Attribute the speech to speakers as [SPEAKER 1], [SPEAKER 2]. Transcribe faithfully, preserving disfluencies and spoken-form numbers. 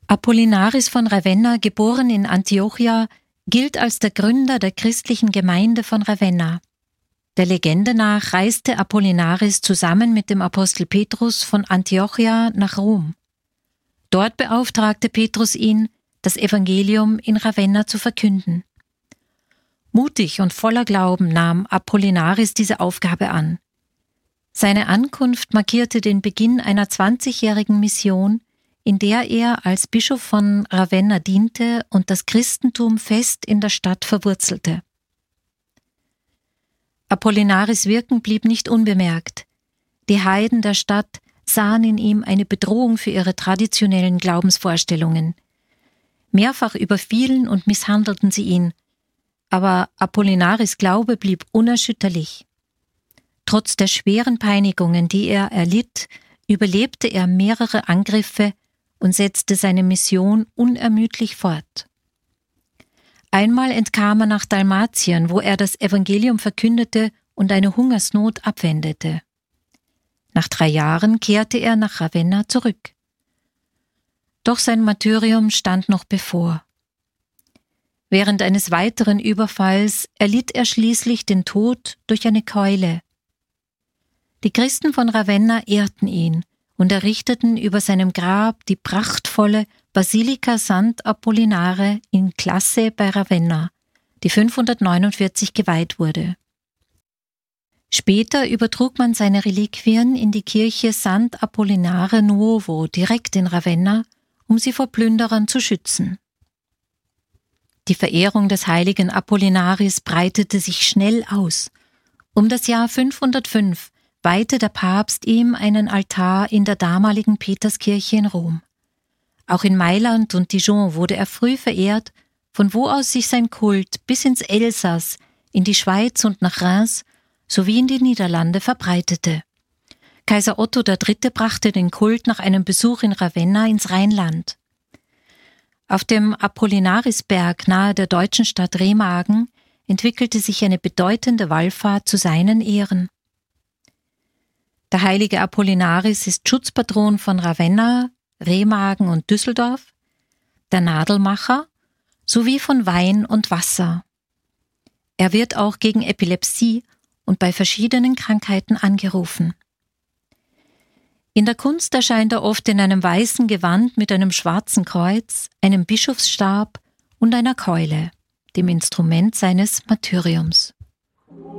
[SPEAKER 1] Apollinaris von Ravenna, geboren in Antiochia, gilt als der Gründer der christlichen Gemeinde von Ravenna. Der Legende nach reiste Apollinaris zusammen mit dem Apostel Petrus von Antiochia nach Rom. Dort beauftragte Petrus ihn, das Evangelium in Ravenna zu verkünden. Mutig und voller Glauben nahm Apollinaris diese Aufgabe an. Seine Ankunft markierte den Beginn einer zwanzigjährigen Mission, in der er als Bischof von Ravenna diente und das Christentum fest in der Stadt verwurzelte. Apollinaris' Wirken blieb nicht unbemerkt. Die Heiden der Stadt sahen in ihm eine Bedrohung für ihre traditionellen Glaubensvorstellungen. Mehrfach überfielen und misshandelten sie ihn, aber Apollinaris' Glaube blieb unerschütterlich. Trotz der schweren Peinigungen, die er erlitt, überlebte er mehrere Angriffe und setzte seine Mission unermüdlich fort. Einmal entkam er nach Dalmatien, wo er das Evangelium verkündete und eine Hungersnot abwendete. Nach drei Jahren kehrte er nach Ravenna zurück. Doch sein Martyrium stand noch bevor. Während eines weiteren Überfalls erlitt er schließlich den Tod durch eine Keule. Die Christen von Ravenna ehrten ihn und errichteten über seinem Grab die prachtvolle Basilika Sant'Apollinare in Classe bei Ravenna, die fünfhundertneunundvierzig geweiht wurde. Später übertrug man seine Reliquien in die Kirche Sant'Apollinare Nuovo direkt in Ravenna, um sie vor Plünderern zu schützen. Die Verehrung des heiligen Apollinaris breitete sich schnell aus. Um das Jahr fünfhundertfünf weihte der Papst ihm einen Altar in der damaligen Peterskirche in Rom. Auch in Mailand und Dijon wurde er früh verehrt, von wo aus sich sein Kult bis ins Elsass, in die Schweiz und nach Reims sowie in die Niederlande verbreitete. Kaiser Otto der Dritte brachte den Kult nach einem Besuch in Ravenna ins Rheinland. Auf dem Apollinarisberg nahe der deutschen Stadt Remagen entwickelte sich eine bedeutende Wallfahrt zu seinen Ehren. Der heilige Apollinaris ist Schutzpatron von Ravenna, Remagen und Düsseldorf, der Nadelmacher sowie von Wein und Wasser. Er wird auch gegen Epilepsie und bei verschiedenen Krankheiten angerufen. In der Kunst erscheint er oft in einem weißen Gewand mit einem schwarzen Kreuz, einem Bischofsstab und einer Keule, dem Instrument seines Martyriums.